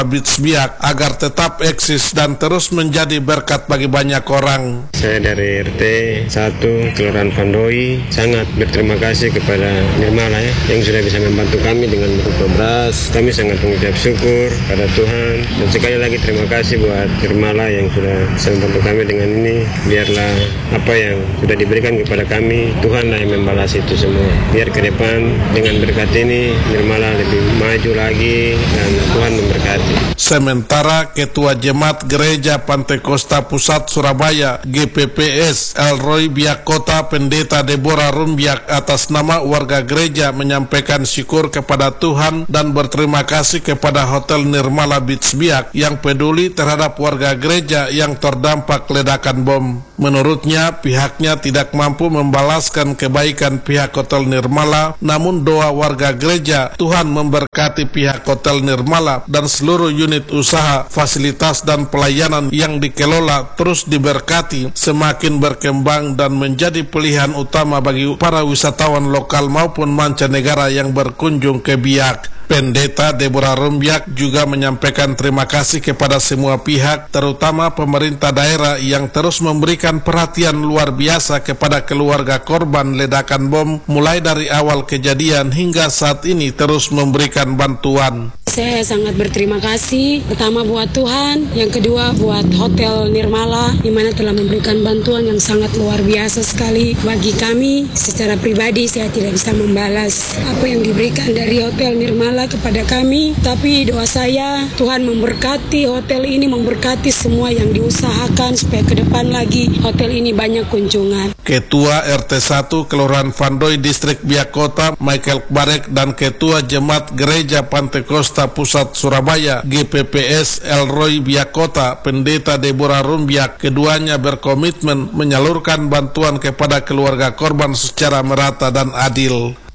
Bitsbiak agar tetap eksis dan terus menjadi berkat bagi banyak orang. Saya dari RT 1 Kelurahan Vandoi sangat berterima kasih kepada Nirmala yang sudah bisa membantu kami dengan berupa beras. Kami sangat mengucap syukur pada Tuhan dan sekali lagi terima kasih buat Nirmala yang sudah bisa membantu kami dengan ini. Biarlah apa yang sudah diberikan kepada kami, Tuhanlah yang membalas itu semua. Biar ke depan dengan berkat ini Nirmala lebih maju lagi dan Tuhan memberkati. Sementara Ketua Jemaat Gereja Pantai Kosta Pusat Surabaya GPPS Elroy Biak Kota Pendeta Deborah Rumbiak atas nama warga gereja menyampaikan syukur kepada Tuhan dan berterima kasih kepada Hotel Nirmala Bitsbiak yang peduli terhadap warga gereja yang terdampak ledakan bom. Menurutnya pihaknya tidak mampu membalaskan kebaikan pihak Hotel Nirmala, namun doa warga gereja Tuhan memberkati pihak Hotel Nirmala dan seluruh unit usaha, fasilitas dan pelayanan yang dikelola terus diberkati, semakin berkembang dan menjadi pilihan utama bagi para wisatawan lokal maupun mancanegara yang berkunjung ke Biak. Pendeta Deborah Rumbiak juga menyampaikan terima kasih kepada semua pihak, terutama pemerintah daerah yang terus memberikan perhatian luar biasa kepada keluarga korban ledakan bom mulai dari awal kejadian hingga saat ini terus memberikan bantuan. Saya sangat berterima kasih, pertama buat Tuhan, yang kedua buat Hotel Nirmala, di mana telah memberikan bantuan yang sangat luar biasa sekali bagi kami. Secara pribadi saya tidak bisa membalas apa yang diberikan dari Hotel Nirmala kepada kami, tapi doa saya Tuhan memberkati hotel ini, memberkati semua yang diusahakan supaya ke depan lagi hotel ini banyak kunjungan. Ketua RT 1 Kelurahan Vandoi Distrik Biak Kota Michael Barek dan Ketua Jemaat Gereja Pantai Kosta Pusat Surabaya GPPS Elroy Biak Kota Pendeta Deborah Rumbiak, keduanya berkomitmen menyalurkan bantuan kepada keluarga korban secara merata dan adil.